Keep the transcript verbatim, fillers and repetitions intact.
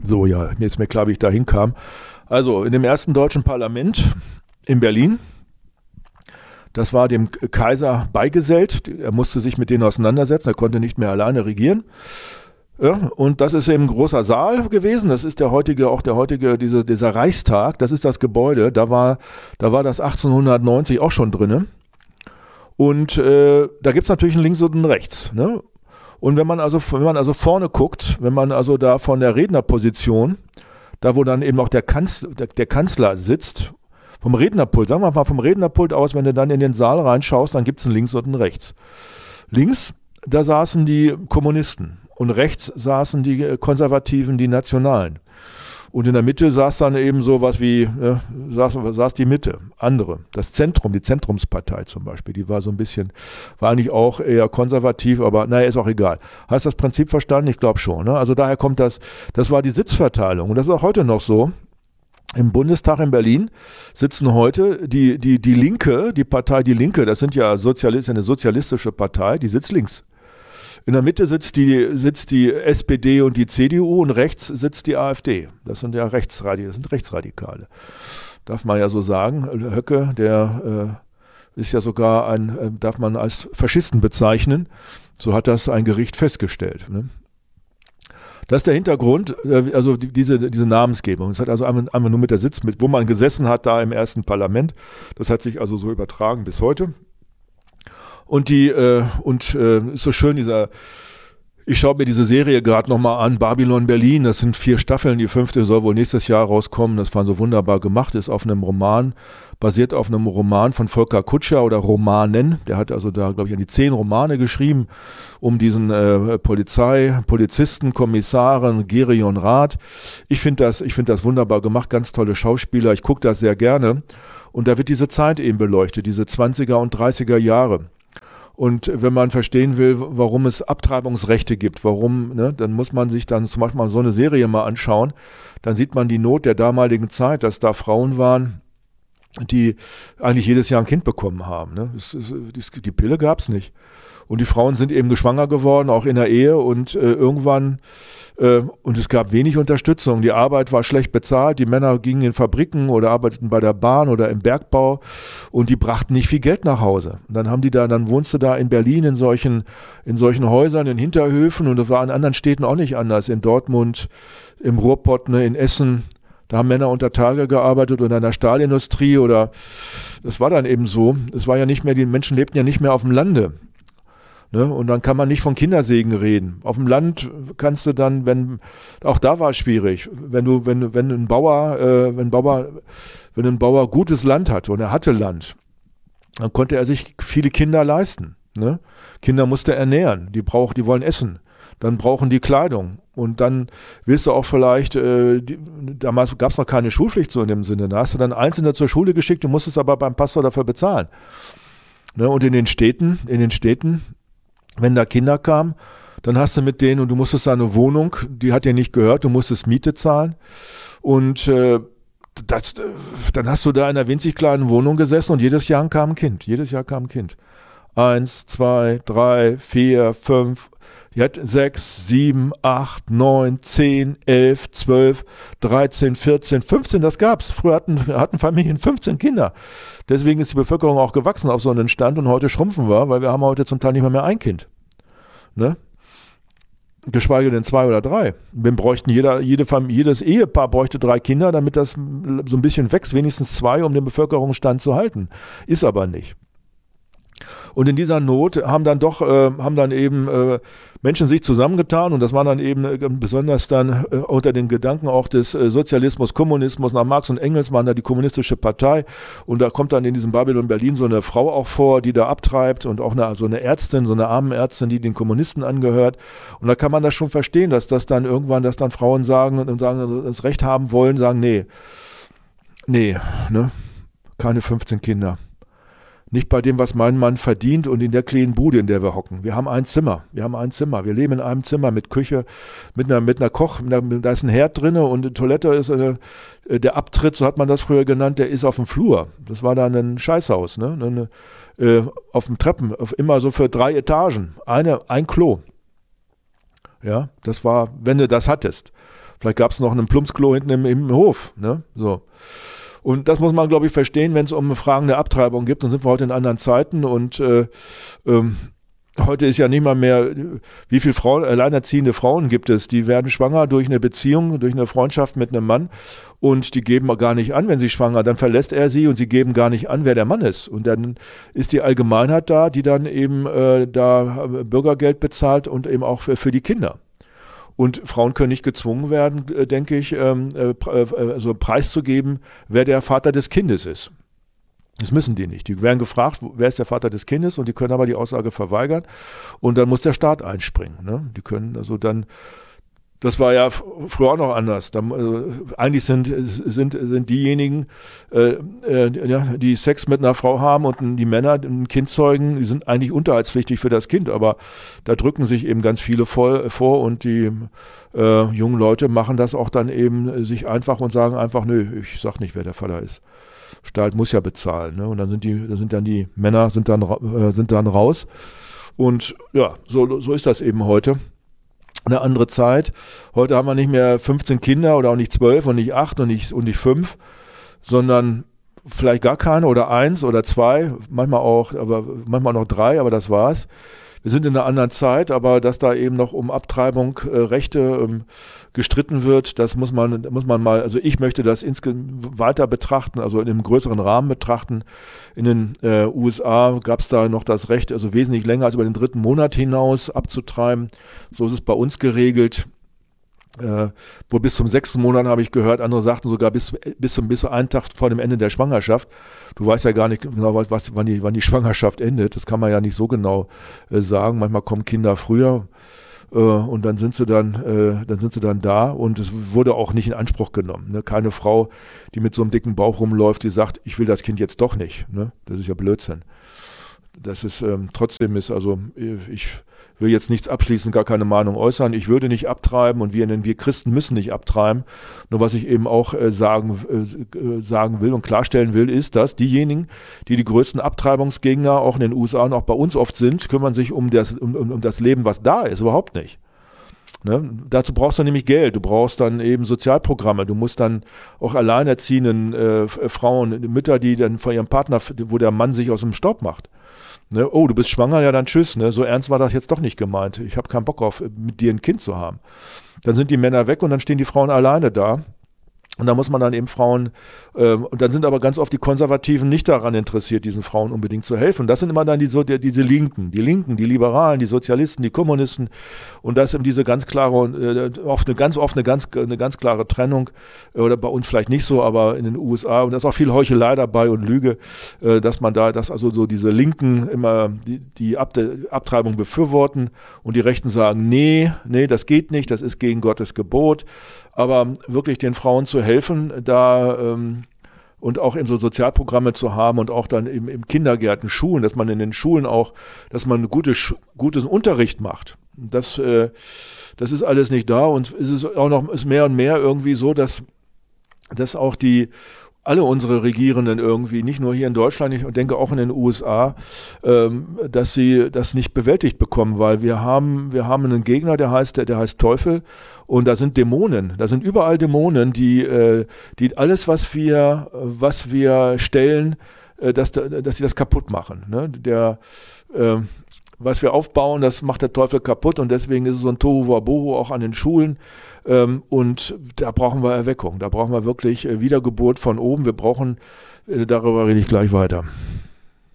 So, ja, mir ist mir klar, wie ich da hinkam. Also in dem ersten deutschen Parlament in Berlin, das war dem Kaiser beigesellt. Er musste sich mit denen auseinandersetzen, er konnte nicht mehr alleine regieren. Ja, und das ist eben ein großer Saal gewesen. Das ist der heutige, auch der heutige, diese, dieser Reichstag. Das ist das Gebäude. Da war, da war das achtzehnhundertneunzig auch schon drinne. Und äh, da gibt es natürlich einen Links und einen Rechts. Ne? Und wenn man also, wenn man also vorne guckt, wenn man also da von der Rednerposition, da wo dann eben auch der Kanzler, der, der Kanzler sitzt, vom Rednerpult, sagen wir mal vom Rednerpult aus, wenn du dann in den Saal reinschaust, dann gibt es einen Links und einen Rechts. Links, da saßen die Kommunisten. Und rechts saßen die Konservativen, die Nationalen. Und in der Mitte saß dann eben so was wie, äh, saß, saß die Mitte, andere. Das Zentrum, die Zentrumspartei zum Beispiel, die war so ein bisschen, war eigentlich auch eher konservativ, aber naja, ist auch egal. Hast du das Prinzip verstanden? Ich glaube schon. Ne? Also daher kommt das, das war die Sitzverteilung. Und das ist auch heute noch so. Im Bundestag in Berlin sitzen heute die, die, die Linke, die Partei Die Linke, das sind ja Sozialisten, eine sozialistische Partei, die sitzt links. In der Mitte sitzt die, sitzt die S P D und die C D U und rechts sitzt die AfD. Das sind ja Rechtsradikale, das sind Rechtsradikale. Darf man ja so sagen. Höcke, der äh, ist ja sogar ein, äh, darf man als Faschisten bezeichnen. So hat das ein Gericht festgestellt. Ne? Das ist der Hintergrund, äh, also die, diese, diese Namensgebung. Es hat also einfach, einfach nur mit der Sitz, mit, wo man gesessen hat da im ersten Parlament. Das hat sich also so übertragen bis heute. Und die, äh, und äh, ist so schön, dieser, ich schaue mir diese Serie gerade nochmal an, Babylon Berlin, das sind vier Staffeln, die fünfte soll wohl nächstes Jahr rauskommen, das war so wunderbar gemacht, ist auf einem Roman, basiert auf einem Roman von Volker Kutscher oder Romanen, der hat also da, glaube ich, an die zehn Romane geschrieben, um diesen äh, Polizei, Polizisten, Kommissaren, Gerion Rath. Ich finde das, ich finde das wunderbar gemacht, ganz tolle Schauspieler, ich gucke das sehr gerne und da wird diese Zeit eben beleuchtet, diese zwanziger und dreißiger Jahre. Und wenn man verstehen will, warum es Abtreibungsrechte gibt, warum, ne, dann muss man sich dann zum Beispiel mal so eine Serie mal anschauen. Dann sieht man die Not der damaligen Zeit, dass da Frauen waren, die eigentlich jedes Jahr ein Kind bekommen haben. Ne. Es, es, die, die Pille gab es nicht. Und die Frauen sind eben geschwanger geworden, auch in der Ehe. Und äh, irgendwann, äh, und es gab wenig Unterstützung. Die Arbeit war schlecht bezahlt. Die Männer gingen in Fabriken oder arbeiteten bei der Bahn oder im Bergbau. Und die brachten nicht viel Geld nach Hause. Und dann haben die da, dann wohnst du da in Berlin in solchen, in solchen Häusern, in Hinterhöfen. Und das war in anderen Städten auch nicht anders. In Dortmund, im Ruhrpott, ne, in Essen. Da haben Männer unter Tage gearbeitet oder in der Stahlindustrie oder, das war dann eben so. Es war ja nicht mehr, die Menschen lebten ja nicht mehr auf dem Lande. Ne? Und dann kann man nicht von Kindersegen reden. Auf dem Land kannst du dann, wenn, auch da war es schwierig, wenn du, wenn, wenn ein Bauer, äh, wenn ein Bauer, wenn ein Bauer gutes Land hatte und er hatte Land, dann konnte er sich viele Kinder leisten. Ne? Kinder musste er ernähren, die brauchen, die wollen essen. Dann brauchen die Kleidung. Und dann wirst du auch vielleicht, äh, die, damals gab es noch keine Schulpflicht so in dem Sinne, da hast du dann Einzelne zur Schule geschickt, du musstest aber beim Pastor dafür bezahlen. Ne? Und in den Städten, in den Städten, wenn da Kinder kamen, dann hast du mit denen, und du musstest eine Wohnung, die hat dir nicht gehört, du musstest Miete zahlen. Und äh, das, dann hast du da in einer winzig kleinen Wohnung gesessen und jedes Jahr kam ein Kind. Jedes Jahr kam ein Kind. Eins, zwei, drei, vier, fünf, sechs, sieben, acht, neun, zehn, elf, zwölf, dreizehn, vierzehn, fünfzehn, das gab's. Früher hatten, hatten Familien fünfzehn Kinder. Deswegen ist die Bevölkerung auch gewachsen auf so einen Stand und heute schrumpfen wir, weil wir haben heute zum Teil nicht mehr, mehr ein Kind. Ne? Geschweige denn zwei oder drei. Wir bräuchten jeder, jede Familie, jedes Ehepaar bräuchte drei Kinder, damit das so ein bisschen wächst, wenigstens zwei, um den Bevölkerungsstand zu halten. Ist aber nicht. Und in dieser Not haben dann doch, äh, haben dann eben äh, Menschen sich zusammengetan und das war dann eben äh, besonders dann äh, unter den Gedanken auch des äh, Sozialismus, Kommunismus, nach Marx und Engels waren da die kommunistische Partei und da kommt dann in diesem Babylon Berlin so eine Frau auch vor, die da abtreibt und auch eine, so eine Ärztin, so eine Armenärztin, die den Kommunisten angehört und da kann man das schon verstehen, dass das dann irgendwann, dass dann Frauen sagen und sagen, das Recht haben wollen, sagen, nee, nee, ne, keine fünfzehn Kinder. Nicht bei dem, was mein Mann verdient und in der kleinen Bude, in der wir hocken. Wir haben ein Zimmer. Wir haben ein Zimmer. Wir leben in einem Zimmer mit Küche, mit einer, mit einer Koch, mit einer, da ist ein Herd drin und die Toilette ist, äh, der Abtritt, so hat man das früher genannt, der ist auf dem Flur. Das war dann ein Scheißhaus, ne? Eine, äh, auf dem Treppen, auf, immer so für drei Etagen. Eine, ein Klo. Ja, das war, wenn du das hattest. Vielleicht gab es noch ein Plumpsklo hinten im, im Hof. Ne? So. Und das muss man, glaube ich, verstehen, wenn es um Fragen der Abtreibung geht. Dann sind wir heute in anderen Zeiten und äh, ähm, heute ist ja nicht mal mehr, wie viele Frauen, alleinerziehende Frauen gibt es, die werden schwanger durch eine Beziehung, durch eine Freundschaft mit einem Mann und die geben gar nicht an, wenn sie schwanger, dann verlässt er sie und sie geben gar nicht an, wer der Mann ist. Und dann ist die Allgemeinheit da, die dann eben äh, da Bürgergeld bezahlt und eben auch für, für die Kinder. Und Frauen können nicht gezwungen werden, äh, denke ich, ähm, äh, also preiszugeben, wer der Vater des Kindes ist. Das müssen die nicht. Die werden gefragt, wer ist der Vater des Kindes, und die können aber die Aussage verweigern und dann muss der Staat einspringen. Ne? Die können also dann, das war ja früher auch noch anders. Da, äh, eigentlich sind, sind, sind diejenigen, äh, äh, ja, die Sex mit einer Frau haben und die Männer ein Kind zeugen, die sind eigentlich unterhaltspflichtig für das Kind, aber da drücken sich eben ganz viele voll, vor und die äh, jungen Leute machen das auch dann eben sich einfach und sagen einfach, nö, ich sag nicht, wer der Vater ist. Staat muss ja bezahlen, ne? Und dann sind die, da sind dann die Männer sind dann äh, sind dann raus. Und ja, so, so ist das eben heute. Eine andere Zeit. Heute haben wir nicht mehr fünfzehn Kinder oder auch nicht zwölf und nicht acht und nicht, und nicht fünf, sondern vielleicht gar keine oder eins oder zwei, manchmal auch, aber manchmal noch drei, aber das war's. Wir sind in einer anderen Zeit, aber dass da eben noch um Abtreibung äh, Rechte ähm, gestritten wird, das muss man, muss man mal, also ich möchte das insgesamt weiter betrachten, also in einem größeren Rahmen betrachten. In den äh, U S A gab es da noch das Recht, also wesentlich länger als über den dritten Monat hinaus abzutreiben. So ist es bei uns geregelt. Äh, wo bis zum sechsten Monat habe ich gehört, andere sagten sogar bis, bis zum bis einen Tag vor dem Ende der Schwangerschaft. Du weißt ja gar nicht genau, was, was, wann, die, wann die Schwangerschaft endet. Das kann man ja nicht so genau äh, sagen. Manchmal kommen Kinder früher äh, und dann sind sie dann, äh, dann sind sie dann da, und es wurde auch nicht in Anspruch genommen. Ne? Keine Frau, die mit so einem dicken Bauch rumläuft, die sagt, ich will das Kind jetzt doch nicht. Ne? Das ist ja Blödsinn. Das ist ähm, trotzdem ist, also ich will jetzt nichts abschließend, gar keine Meinung äußern. Ich würde nicht abtreiben und wir, wir Christen müssen nicht abtreiben. Nur was ich eben auch äh, sagen, äh, sagen will und klarstellen will, ist, dass diejenigen, die die größten Abtreibungsgegner auch in den U S A und auch bei uns oft sind, kümmern sich um das, um, um das Leben, was da ist, überhaupt nicht. Ne? Dazu brauchst du nämlich Geld, du brauchst dann eben Sozialprogramme, du musst dann auch alleinerziehenden äh, Frauen, Mütter, die dann von ihrem Partner, wo der Mann sich aus dem Staub macht. Ne? Oh, du bist schwanger, ja dann tschüss, ne? So ernst war das jetzt doch nicht gemeint. Ich habe keinen Bock auf, mit dir ein Kind zu haben. Dann sind die Männer weg und dann stehen die Frauen alleine da. Und da muss man dann eben Frauen, ähm, und dann sind aber ganz oft die Konservativen nicht daran interessiert, diesen Frauen unbedingt zu helfen. Und das sind immer dann die, so, die, diese Linken, die Linken, die Liberalen, die Sozialisten, die Kommunisten. Und das ist eben diese ganz klare, äh, oft eine ganz oft eine ganz, eine ganz klare Trennung, äh, oder bei uns vielleicht nicht so, aber in den U S A, und da ist auch viel Heuchelei dabei und Lüge, äh, dass man da, dass also so diese Linken immer die, die Ab Abtreibung befürworten und die Rechten sagen, nee, nee, das geht nicht, das ist gegen Gottes Gebot. Aber wirklich den Frauen zu helfen, da ähm, und auch eben so Sozialprogramme zu haben und auch dann im, im Kindergärten, Schulen, dass man in den Schulen auch, dass man einen gute, guten Unterricht macht. Das, äh, das ist alles nicht da, und es ist auch noch ist mehr und mehr irgendwie so, dass, dass auch die alle unsere Regierenden irgendwie, nicht nur hier in Deutschland, ich denke auch in den U S A, ähm, dass sie das nicht bewältigt bekommen, weil wir haben, wir haben einen Gegner, der heißt, der heißt Teufel, und da sind Dämonen, da sind überall Dämonen, die, äh, die alles, was wir, was wir stellen, äh, dass, dass sie das kaputt machen. Ne? Der, äh, was wir aufbauen, das macht der Teufel kaputt, und deswegen ist es so ein Tohuwabohu auch an den Schulen. Ähm, und da brauchen wir Erweckung, da brauchen wir wirklich äh, Wiedergeburt von oben. Wir brauchen, äh, darüber rede ich gleich weiter.